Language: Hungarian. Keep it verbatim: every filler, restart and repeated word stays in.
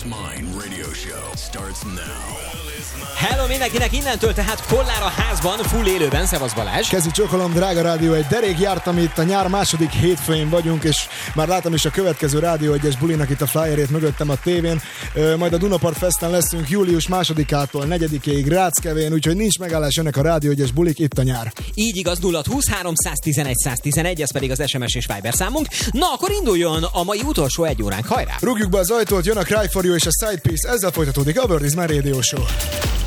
Mine Radio Show starts now. Hello mindenkinek, innentől tehát Kollár a házban, full élőben, szevasz Balázs. Kezi csokolom, drága Rádió egy, derék jártam itt, a nyár második hétfőjén vagyunk, és már látom is a következő Rádió egyes bulinak itt a flyerét mögöttem a tévén. Majd a Dunapart Festen leszünk július másodikától negyedikéig Ráckevén, úgyhogy nincs megállás, jönnek a Rádió egyes bulik, itt a nyár. Így igaz, nulla húsz háromszáztizenegy száztizenegy, ez pedig az es em es és Viber számunk. Na, akkor induljon a mai utolsó egy óránk, hajrá! Rúgjuk be az ajtót, jön a Cry for You és a Side Piece, ezzel folytatódik a World is My Radio Show.